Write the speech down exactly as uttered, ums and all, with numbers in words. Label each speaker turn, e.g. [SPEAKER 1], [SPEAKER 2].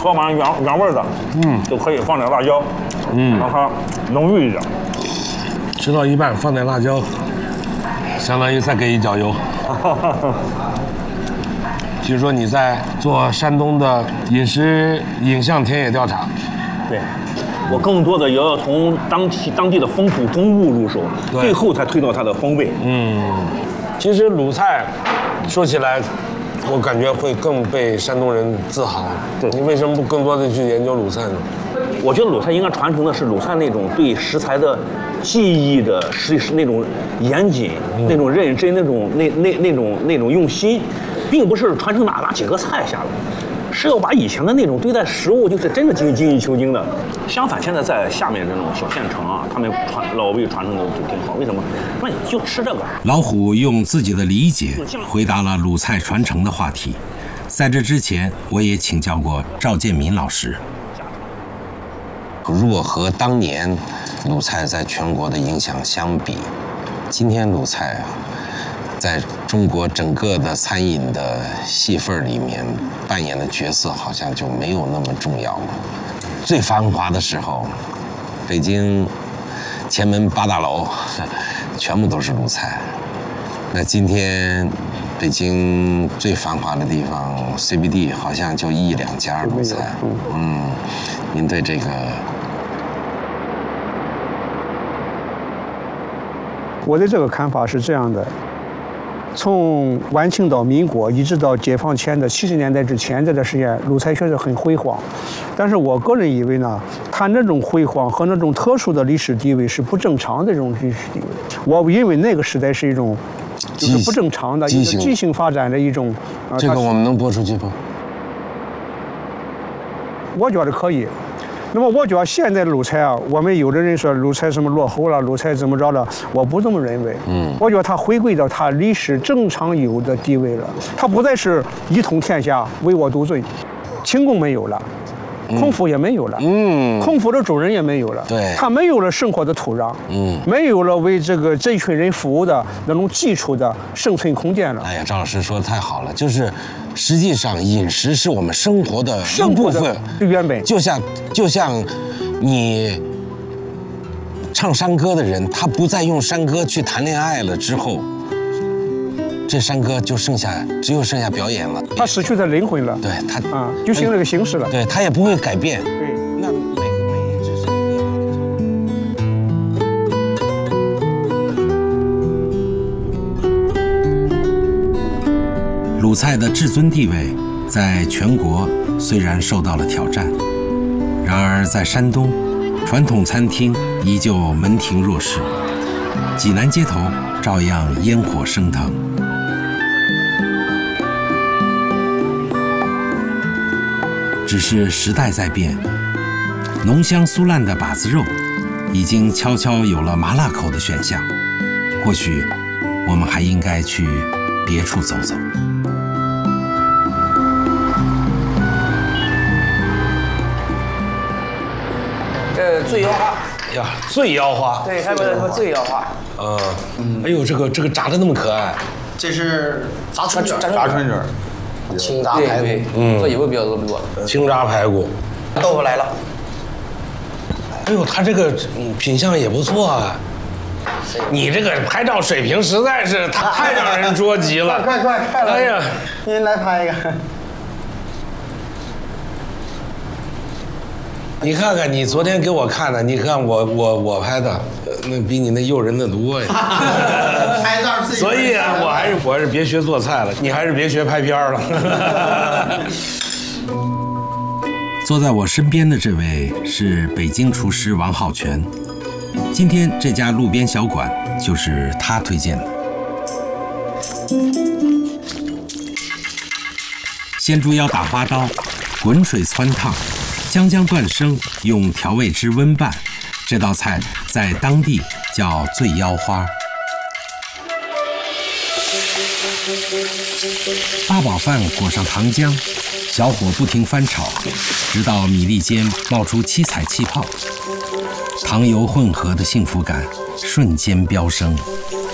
[SPEAKER 1] 喝完原原味的，嗯，就可以放点辣椒，嗯，让它浓郁一点。
[SPEAKER 2] 吃到一半放点辣椒，相当于再给一脚油。据说你在做山东的饮食影像田野调查，
[SPEAKER 1] 对，我更多的也要从当地当地的风土风物入手，最后才推到它的风味。
[SPEAKER 2] 嗯，其实鲁菜说起来，我感觉会更被山东人自豪。
[SPEAKER 1] 对，
[SPEAKER 2] 你为什么不更多的去研究鲁菜呢？
[SPEAKER 1] 我觉得鲁菜应该传承的是鲁菜那种对食材的技艺的，是是那种严谨、嗯、那种认真、那种那那那种那种用心，并不是传承哪哪几个菜下来，是要把以前的那种对待食物就是真的精精益求精的。相反，现在在下面这种小县城啊，他们传老辈传承的就挺好。为什么？那你就吃这个。
[SPEAKER 3] 老虎用自己的理解回答了鲁菜传承的话题。在这之前，我也请教过赵建民老师。
[SPEAKER 4] 如果和当年鲁菜在全国的影响相比，今天鲁菜啊，在中国整个的餐饮的戏份里面扮演的角色好像就没有那么重要了。最繁华的时候，北京前门八大楼全部都是鲁菜。那今天北京最繁华的地方 C B D 好像就一两家鲁菜。嗯，您对这个？
[SPEAKER 5] 我的这个看法是这样的：从晚清到民国，一直到解放前的七十年代之前这段时间，鲁菜确实很辉煌。但是我个人以为呢，它那种辉煌和那种特殊的历史地位是不正常的这种历史地位。我认为那个时代是一种就是不正常的、一个畸形发展的一种。
[SPEAKER 4] 呃、这个我们能播出去不？
[SPEAKER 5] 我觉得可以。那么我觉得现在的鲁菜啊，我们有的人说鲁菜什么落后了，鲁菜怎么着了？我不这么认为。嗯，我觉得它回归到它历史正常有的地位了，它不再是一统天下、唯我独尊。清宫没有了，孔府也没有了，嗯，孔府的主人也没有了，
[SPEAKER 4] 对，
[SPEAKER 5] 他没有了生活的土壤，嗯，没有了为这个这一群人服务的那种基础的生存空间了。
[SPEAKER 4] 哎呀，赵老师说的太好了，就是。实际上，饮食是我们生活的一部分，
[SPEAKER 5] 原本
[SPEAKER 4] 就像就像你唱山歌的人，他不再用山歌去谈恋爱了之后，这山歌就剩下只有剩下表演了，
[SPEAKER 5] 他失去他灵魂了，
[SPEAKER 4] 对他
[SPEAKER 5] 啊，就形成这个形式了，
[SPEAKER 4] 对他也不会改变。
[SPEAKER 5] 对，
[SPEAKER 4] 那每个每一只是。
[SPEAKER 3] 鲁菜的至尊地位在全国虽然受到了挑战，然而在山东，传统餐厅依旧门庭若市，济南街头照样烟火升腾。只是时代在变，浓香酥烂的把子肉已经悄悄有了麻辣口的选项，或许我们还应该去别处走走。
[SPEAKER 6] 这醉腰花
[SPEAKER 2] 呀，醉腰花，
[SPEAKER 6] 对，还有个什么醉腰花，
[SPEAKER 2] 呃，嗯，哎呦，这个这个炸的那么可爱，
[SPEAKER 7] 这是炸春卷，
[SPEAKER 1] 炸春卷，
[SPEAKER 7] 清炸排骨，
[SPEAKER 6] 嗯，做油比较多，
[SPEAKER 2] 清炸排骨，
[SPEAKER 7] 豆腐来了，
[SPEAKER 2] 哎呦，它这个品相也不错啊。你这个拍照水平实在是太让人捉急了！
[SPEAKER 7] 快快快！
[SPEAKER 2] 哎呀，
[SPEAKER 7] 您来拍一个。
[SPEAKER 2] 你看看你昨天给我看的，你看我我我拍的，那比你那诱人的多呀。
[SPEAKER 7] 拍照自己。
[SPEAKER 2] 所以啊，我还是我还是别学做菜了，你还是别学拍片了。
[SPEAKER 3] 坐在我身边的这位是北京厨师王浩全。今天这家路边小馆就是他推荐的。鲜猪腰打花刀，滚水汆烫，将姜断生，用调味汁温拌。这道菜在当地叫醉腰花。八宝饭裹上糖浆，小火不停翻炒，直到米粒间冒出七彩气泡。糖油混合的幸福感瞬间飙升。